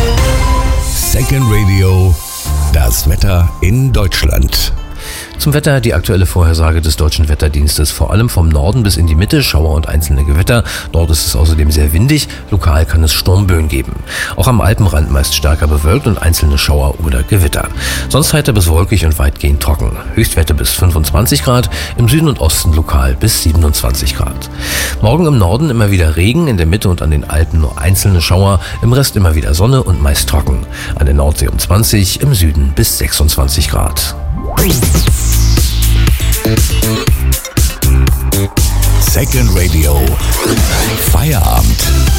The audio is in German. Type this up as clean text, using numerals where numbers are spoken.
Second Radio, das Wetter in Deutschland. Zum Wetter die aktuelle Vorhersage des Deutschen Wetterdienstes. Vor allem vom Norden bis in die Mitte Schauer und einzelne Gewitter. Dort ist es außerdem sehr windig. Lokal kann es Sturmböen geben. Auch am Alpenrand meist stärker bewölkt und einzelne Schauer oder Gewitter. Sonst heiter bis wolkig und weitgehend trocken. Höchstwerte bis 25 Grad, im Süden und Osten lokal bis 27 Grad. Morgen im Norden immer wieder Regen, in der Mitte und an den Alpen nur einzelne Schauer, im Rest immer wieder Sonne und meist trocken. An der Nordsee um 20, im Süden bis 26 Grad. Second Radio. Feierabend.